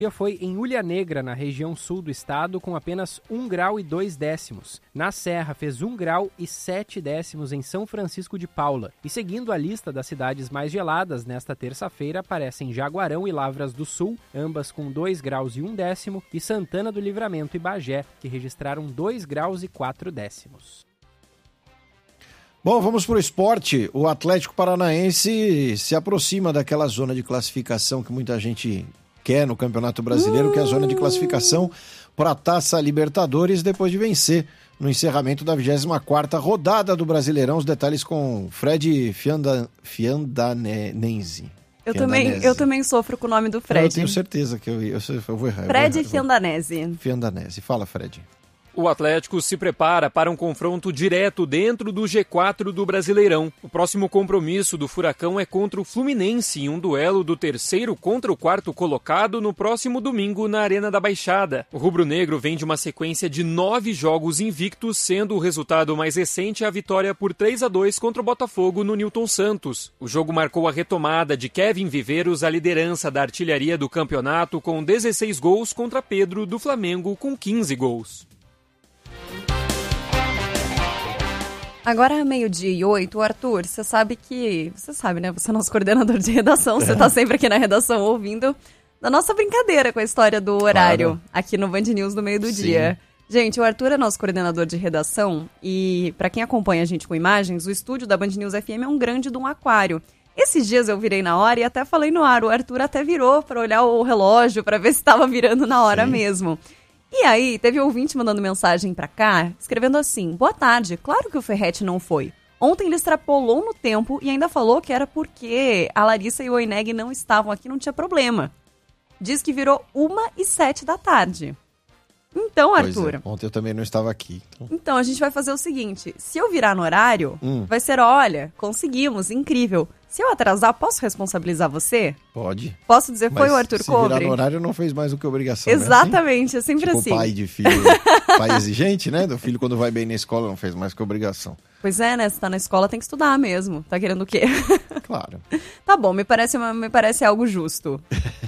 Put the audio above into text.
Foi em Ulha Negra, na região sul do estado, com apenas 1 grau e 2 décimos. Na Serra, fez 1 grau e 7 décimos em São Francisco de Paula. E seguindo a lista das cidades mais geladas, nesta terça-feira aparecem Jaguarão e Lavras do Sul, ambas com 2 graus e 1 décimo, e Santana do Livramento e Bagé, que registraram 2 graus e 4 décimos. Bom, vamos para o esporte. O Atlético Paranaense se aproxima daquela zona de classificação que muita gente quer no Campeonato Brasileiro, que é a zona de classificação para a Taça Libertadores, depois de vencer no encerramento da 24ª rodada do Brasileirão. Os detalhes com Fred Fiandanese. Eu também sofro com o nome do Fred. Eu tenho certeza que eu vou errar. Fred Fiandanese. Fiandanese. Fala, Fred. O Atlético se prepara para um confronto direto dentro do G4 do Brasileirão. O próximo compromisso do Furacão é contra o Fluminense, em um duelo do terceiro contra o quarto colocado no próximo domingo na Arena da Baixada. O rubro-negro vem de uma sequência de 9 jogos invictos, sendo o resultado mais recente a vitória por 3-2 contra o Botafogo no Newton Santos. O jogo marcou a retomada de Kevin Viveiros à liderança da artilharia do campeonato com 16 gols contra Pedro do Flamengo com 15 gols. Agora, 12:08, Arthur, você sabe, né? Você é nosso coordenador de redação, você tá sempre aqui na redação ouvindo da nossa brincadeira com a história do horário, aqui no Band News no meio do dia. Gente, o Arthur é nosso coordenador de redação e, pra quem acompanha a gente com imagens, o estúdio da Band News FM é um grande de um aquário. Esses dias eu virei na hora e até falei no ar, o Arthur até virou pra olhar o relógio, pra ver se tava virando na hora mesmo. E aí, teve um ouvinte mandando mensagem pra cá, escrevendo assim: boa tarde, claro que o Ferretti não foi. Ontem ele extrapolou no tempo e ainda falou que era porque a Larissa e o Oineg não estavam aqui, não tinha problema. Diz que virou 1h07 da tarde. Então, Arthur... ontem eu também não estava aqui. Então, a gente vai fazer o seguinte, se eu virar no horário, vai ser, olha, conseguimos, incrível. Se eu atrasar, posso responsabilizar você? Pode. Posso dizer, foi o Arthur Cobre? Se virar no horário, não fez mais do que obrigação. Exatamente, é sempre tipo assim. Pai de filho, pai exigente, né? Do filho quando vai bem na escola não fez mais que obrigação. Pois é, né? Se tá na escola tem que estudar mesmo. Tá querendo o quê? Claro. Tá bom, me parece algo justo.